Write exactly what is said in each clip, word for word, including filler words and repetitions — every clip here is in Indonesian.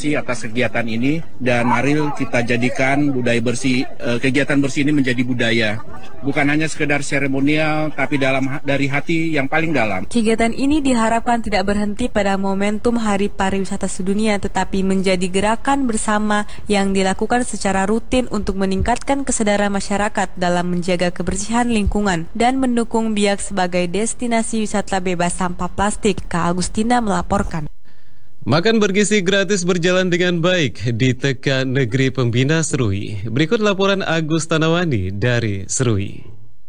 kasih atas kegiatan ini, dan mari kita jadikan budaya bersih, eh, kegiatan bersih ini menjadi budaya. Bukan hanya sekedar seremonial, tapi dalam dari hati yang paling dalam. Kegiatan ini diharapkan tidak berhenti pada momentum Hari Pariwisata Sedunia, tetapi menjadi gerakan bersama yang dilakukan secara rutin untuk meningkatkan kesadaran masyarakat dalam menjaga kebersihan lingkungan dan mendukung Biak sebagai destinasi wisata bebas sampah plastik. Kak Agustina melaporkan. Makan bergizi gratis berjalan dengan baik di T K Negeri Pembina Serui. Berikut laporan Agus Tanawani dari Serui.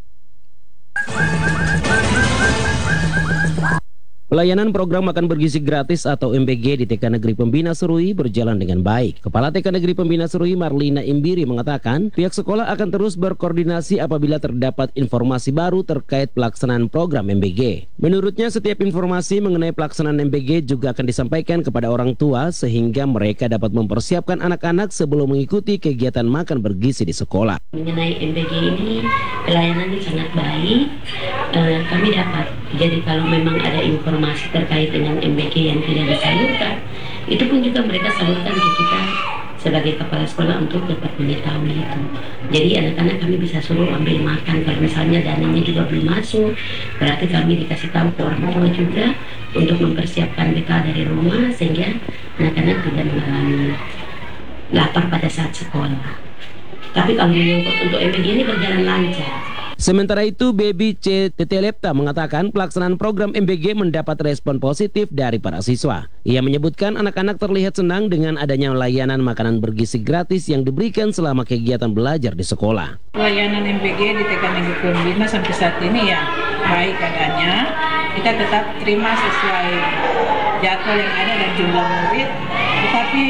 Pelayanan program makan bergizi gratis atau M B G di T K Negeri Pembina Serui berjalan dengan baik. Kepala T K Negeri Pembina Serui Marlina Imbiri mengatakan pihak sekolah akan terus berkoordinasi apabila terdapat informasi baru terkait pelaksanaan program M B G. Menurutnya setiap informasi mengenai pelaksanaan M B G juga akan disampaikan kepada orang tua sehingga mereka dapat mempersiapkan anak-anak sebelum mengikuti kegiatan makan bergizi di sekolah. Mengenai M B G ini pelayanannya sangat baik, uh, kami dapat. Jadi kalau memang ada informasi terkait dengan M B G yang tidak disalurkan, itu pun juga mereka salurkan ke kita sebagai kepala sekolah untuk dapat mengetahui itu. Jadi anak-anak kami bisa suruh ambil makan. Kalau misalnya dananya juga belum masuk, berarti kami dikasih tahu ke orang tua juga untuk mempersiapkan bekal dari rumah sehingga anak-anak tidak mengalami lapar pada saat sekolah. Tapi kalau menyangkut untuk M B G ini berjalan lancar. Sementara itu, Baby C. Tetelepta mengatakan pelaksanaan program M B G mendapat respon positif dari para siswa. Ia menyebutkan anak-anak terlihat senang dengan adanya layanan makanan bergizi gratis yang diberikan selama kegiatan belajar di sekolah. Layanan M B G di T K Negeri Pembina sampai saat ini ya baik adanya. Kita tetap terima sesuai jadwal yang ada dan jumlah murid. Tetapi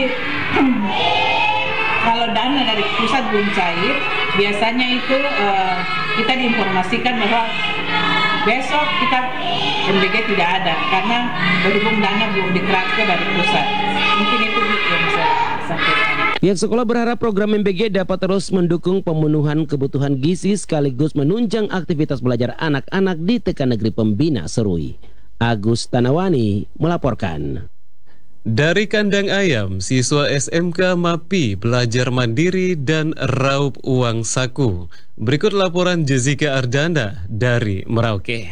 kalau dana dari pusat belum cair, biasanya itu uh, kita diinformasikan bahwa besok kita M B G tidak ada karena berhubung dana belum ditransfer dari pusat. Mungkin itu yang bisa sampaikan. Pihak sekolah berharap program M B G dapat terus mendukung pemenuhan kebutuhan gizi sekaligus menunjang aktivitas belajar anak-anak di T K Negeri Pembina Serui. Agus Tanawani melaporkan. Dari kandang ayam, siswa S M K MAPI belajar mandiri dan raup uang saku. Berikut laporan Jessica Ardana dari Merauke.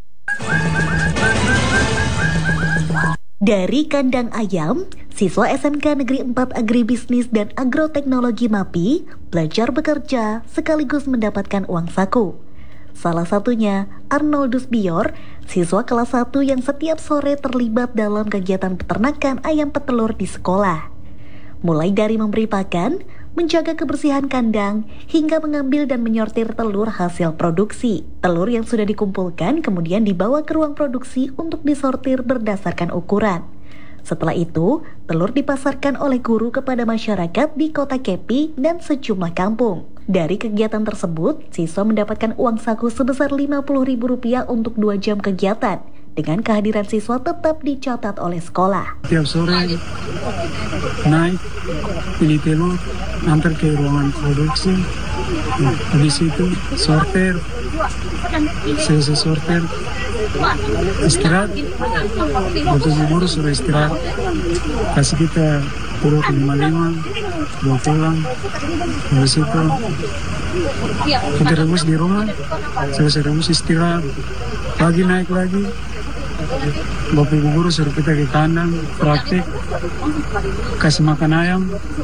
Dari kandang ayam, siswa S M K Negeri empat Agribisnis dan Agroteknologi MAPI belajar bekerja sekaligus mendapatkan uang saku. Salah satunya Arnoldus Bior, siswa kelas satu yang setiap sore terlibat dalam kegiatan peternakan ayam petelur di sekolah. Mulai dari memberi pakan, menjaga kebersihan kandang, hingga mengambil dan menyortir telur hasil produksi. Telur yang sudah dikumpulkan kemudian dibawa ke ruang produksi untuk disortir berdasarkan ukuran. Setelah itu, telur dipasarkan oleh guru kepada masyarakat di Kota Kepi dan sejumlah kampung. Dari kegiatan tersebut, siswa mendapatkan uang saku sebesar lima puluh ribu rupiah untuk dua jam kegiatan. Dengan kehadiran siswa tetap dicatat oleh sekolah. Tiap sore naik, pilih telur, antar ke ruangan produksi. Habis itu sortir, selesai sortir, istirahat. Waktu guru sudah istirahat, kasih kita telur lima puluh lima, bawa pulang. Habis itu kita rebus di rumah, selesai rebus istirahat, pagi naik lagi. Bapak ibu guru suruh kita ke kandang, praktik, kasih makan ayam,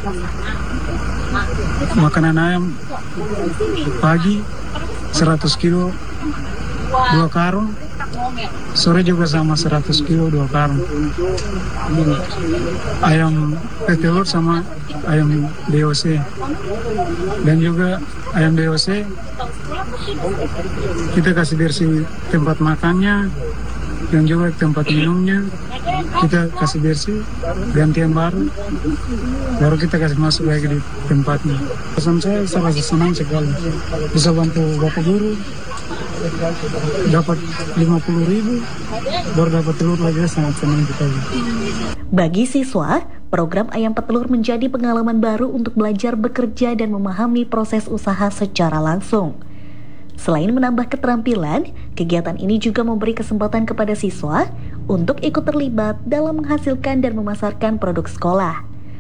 makanan ayam pagi seratus kilo dua karung, sore juga sama seratus kilo dua karung. Ayam petelur sama ayam D O C dan juga ayam D O C kita kasih bersih tempat makannya dan juga tempat minumnya, kita kasih bersih, gantian baru, baru kita kasih masuk lagi di tempatnya. Pesan saya, saya rasa senang sekali bisa bantu bapak guru, dapat lima puluh ribu, baru dapat telur lagi, sangat senang kita. Bagi siswa, program ayam petelur menjadi pengalaman baru untuk belajar bekerja dan memahami proses usaha secara langsung. Selain menambah keterampilan, kegiatan ini juga memberi kesempatan kepada siswa untuk ikut terlibat dalam menghasilkan dan memasarkan produk sekolah.